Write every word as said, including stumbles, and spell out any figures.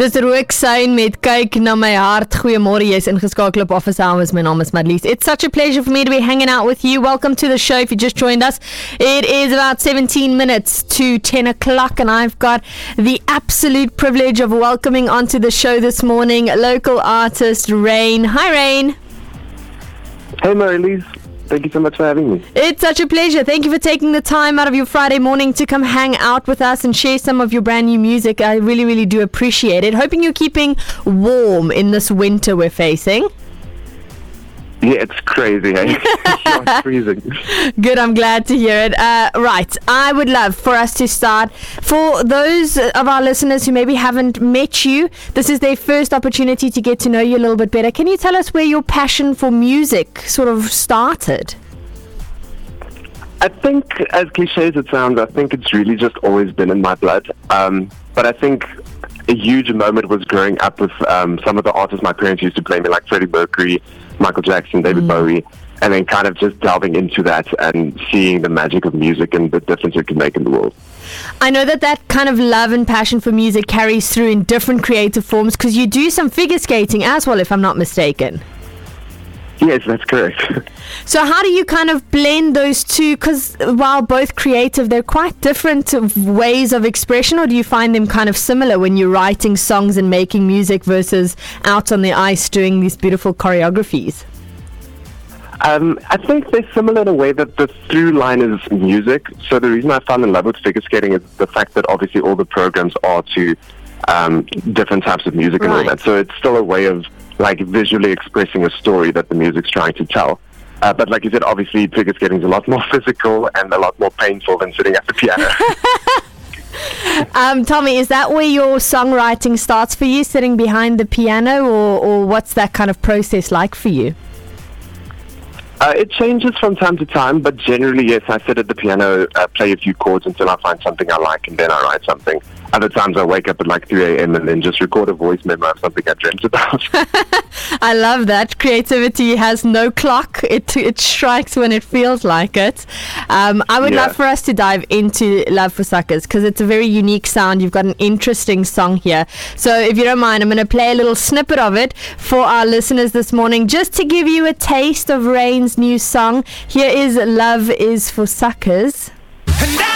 Dis Rooksuin met Kyk na my hart. Goeiemôre, jy's ingeskakel op Office Hours. My naam is Marlies. It's such a pleasure for me to be hanging out with you. Welcome to the show if you just joined us. It is about seventeen minutes to ten o'clock and I've got the absolute privilege of welcoming onto the show this morning local artist Rain. Hi Rain. Hey Marlies. Thank you so much for having me. It's such a pleasure. Thank you for taking the time out of your Friday morning to come hang out with us and share some of your brand new music. I really, really do appreciate it. Hoping you're keeping warm in this winter we're facing. Yeah, it's crazy, hey? It's freezing. Good, I'm glad to hear it. Uh, right, I would love for us to start. For those of our listeners who maybe haven't met you, this is their first opportunity to get to know you a little bit better. Can you tell us where your passion for music sort of started? I think, as cliche as it sounds, I think it's really just always been in my blood. Um, but I think a huge moment was growing up with um, some of the artists my parents used to play me, like Freddie Mercury, Michael Jackson, David mm. Bowie, and then kind of just delving into that and seeing the magic of music and the difference it can make in the world. I know that that kind of love and passion for music carries through in different creative forms because you do some figure skating as well, if I'm not mistaken. Yes, that's correct. So how do you kind of blend those two? Because while both creative, they're quite different ways of expression, or do you find them kind of similar when you're writing songs and making music versus out on the ice doing these beautiful choreographies? Um, I think they're similar in a way that the through line is music. So the reason I fell in love with figure skating is the fact that obviously all the programs are to um, different types of music and right. all that. So it's still a way of like visually expressing a story that the music's trying to tell. Uh, but like you said, obviously figure skating is a lot more physical and a lot more painful than sitting at the piano. um, Tommy, is that where your songwriting starts for you, sitting behind the piano, or, or what's that kind of process like for you? Uh, it changes from time to time, but generally, yes, I sit at the piano, uh, play a few chords until I find something I like, and then I write something. Other times I wake up at like three a.m. and then just record a voice memo of something I dreamt about. I love that. Creativity has no clock. It it strikes when it feels like it. Um, I would yeah. love for us to dive into Love for Suckers because it's a very unique sound. You've got an interesting song here. So if you don't mind, I'm going to play a little snippet of it for our listeners this morning just to give you a taste of Rain's new song. Here is Love is for Suckers.